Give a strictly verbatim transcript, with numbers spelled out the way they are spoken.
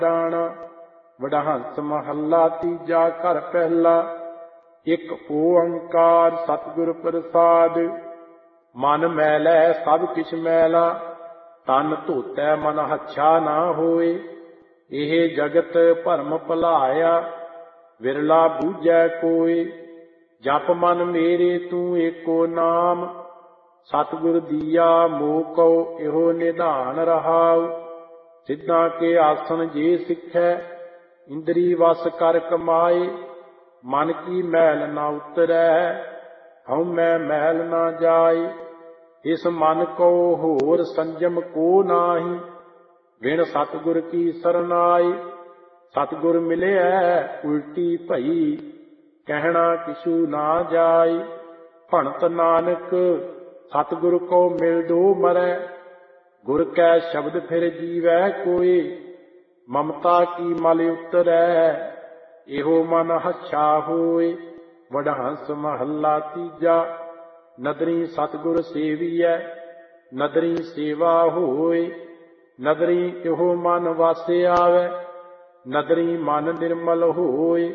ਰਾਣਾ। ਵਡਹੰਸ ਮਹੱਲਾ ਤੀਜਾ ਘਰ ਪਹਿਲਾ। ਇੱਕ ਓੰਕਾਰ ਸਤਿਗੁਰ ਪ੍ਰਸਾਦਿ। ਮਨ ਮੈਲੈ ਸਭ ਕਿਛ ਮੈਲਾ, ਤਨ ਧੋਤੈ ਮਨ ਹੱਛਾ ਨਾ ਹੋਏ। ਇਹ ਜਗਤ ਭਰਮ ਭੁਲਾਇਆ, ਵਿਰਲਾ ਬੂਝੈ ਕੋਇ। ਜਪ ਮਨ ਮੇਰੇ ਤੂੰ ਏਕੋ ਨਾਮ, ਸਤਿਗੁਰ ਦੀਆ ਮੋਹ ਕਉ ਇਹੋ ਨਿਧਾਨ ਰਹਾਉ। ਸਿੱਧਾਂ ਕੇ ਆਸਣ ਜੇ ਸਿੱਖੈ, ਇੰਦਰੀ ਵਸ ਕਰ ਕਮਾਏ। ਮਨ ਕੀ ਮੈਲ ਨਾ ਉਤਰੈ, ਹਉਮੈ ਮੈਲ ਨਾ ਜਾਏ। ਇਸ ਮਨ ਕੋ ਹੋਰ ਸੰਜਮ ਕੋ ਨਾਹੀ, ਬਿਨ ਸਤਿਗੁਰ ਕੀ ਸਰਨਾਏ। ਸਤਿਗੁਰ ਮਿਲਿਐ ਉਲਟੀ ਭਈ, ਕਹਿਣਾ ਕਿਛੂ ਨਾ ਜਾਏ। ਭਣਤ ਨਾਨਕ ਸਤਿਗੁਰ ਕੋ ਮਿਲ ਦੋ ਮਰੈ, ਗੁਰ ਕੈ ਸ਼ਬਦ ਫਿਰ ਜੀਵੈ ਕੋਇ। ਮਮਤਾ ਕੀ ਮਲ ਉਤਰੈ, ਇਹੋ ਮਨ ਹੱਛਾ ਹੋਇ। ਵਡਹੰਸ ਮਹੱਲਾ ਤੀਜਾ। ਨਦਰੀ ਸਤਿਗੁਰ ਸੇਵੀਐ, ਨਦਰੀ ਸੇਵਾ ਹੋਇ। ਨਦਰੀ ਇਹੋ ਮਨ ਵਾਸੇ ਆਵੈ, ਨਦਰੀ ਮਨ ਨਿਰਮਲ ਹੋਇ।